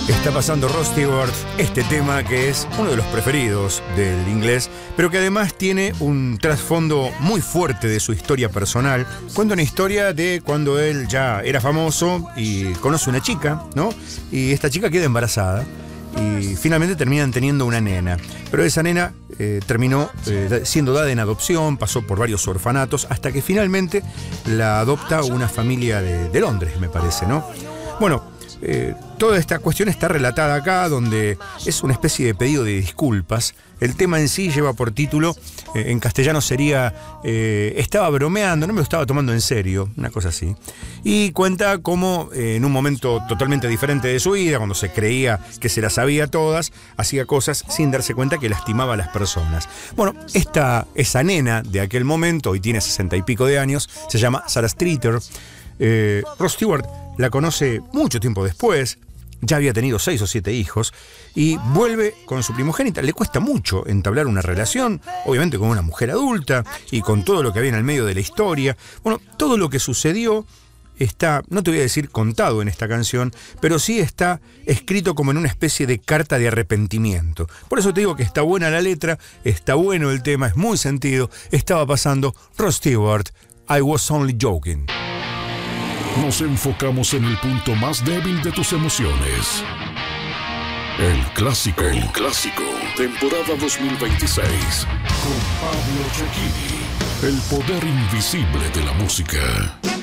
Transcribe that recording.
Está pasando Rod Stewart, este tema que es uno de los preferidos del inglés, pero que además tiene un trasfondo muy fuerte de su historia personal. Cuenta una historia de cuando él ya era famoso y conoce una chica, ¿no? Y esta chica queda embarazada y finalmente terminan teniendo una nena. Pero esa nena terminó siendo dada en adopción, pasó por varios orfanatos, hasta que finalmente la adopta una familia de Londres, me parece, ¿no? Bueno, toda esta cuestión está relatada acá, donde es una especie de pedido de disculpas. El tema en sí lleva por título, en castellano sería estaba bromeando, no me lo estaba tomando en serio, una cosa así. Y cuenta cómo en un momento totalmente diferente de su vida, cuando se creía que se las sabía todas, hacía cosas sin darse cuenta que lastimaba a las personas. Bueno, esa nena de aquel momento, hoy tiene 60 y pico de años, se llama Sarah Streeter. Rod Stewart la conoce mucho tiempo después, ya había tenido 6 o 7 hijos y vuelve con su primogénita. Le cuesta mucho entablar una relación, obviamente con una mujer adulta y con todo lo que había en el medio de la historia. Bueno, todo lo que sucedió está, no te voy a decir contado en esta canción, pero sí está escrito como en una especie de carta de arrepentimiento. Por eso te digo que está buena la letra, está bueno el tema, es muy sentido. Estaba pasando Rod Stewart, I Was Only Joking. Nos enfocamos en el punto más débil de tus emociones. El clásico, temporada 2026. Con Pablo Cecchini, el poder invisible de la música.